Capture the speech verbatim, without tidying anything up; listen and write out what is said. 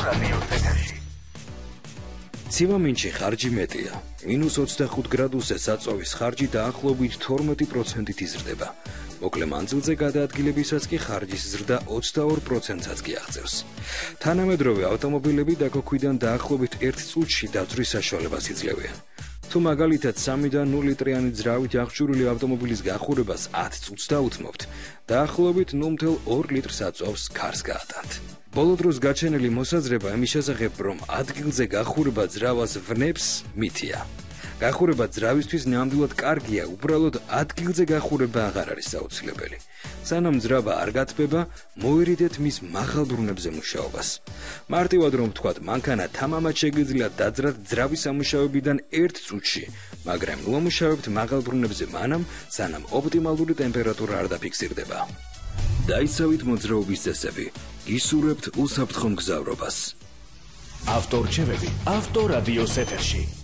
ავტორადიოს ეთერში. ცივამინჩი ხარჯი მეტია. მინუს ოცდახუთ გრადუსზე საწვავის ხარჯი დაახლოებით თორმეტი პროცენტით იზრდება. მოკლე მანძილზე გადაადგილებისას კი ხარჯის ზრდა ოცდაორ პროცენტსაც კი აღწევს. თანამედროვე ავტომობილები დაგოქვიდან დაახლოებით ერთ წუთში დაძვრის საშუალებას იძლევიან. თუ მაგალითად სამიდან ნულ ლიტრიანი ძრავით აღჭურვილი ავტომობილის გახურებას ათ წუთს დაუთმობთ, დაახლოებით ნულ ათი ლიტრს აწვავს ქარს გაატანთ. ბოლო დროს გაჩენილი მოსაზრება იმის შესახებ, რომ ადგილზე გახურება ძრავას ვნებს, მითია. გახურება ძრავისთვის ნამდვილად კარგია, უბრალოდ ადგილზე გახურება აღარ არის საოცრებელი. სანამ ძრავა არ გათბება, მოერიდეთ მის მაღალ ბრუნებზე მუშაობას. მარტივად რომ ვთქვათ, მანქანა თამამად შეგიძლიათ დაძრათ ძრავის სამუშაოებიდან ერთ წუთში, მაგრამ ნუ ამუშავებთ მაღალ ბრუნებზე მანამ, სანამ ოპტიმალური ტემპერატურა არ დაფიქსირდება. დაიცავით მოძრაობის წესები, გისურვებთ უსაფრთხო მგზავრობას. ავტორჩევები ავტორადიოს ეთერში.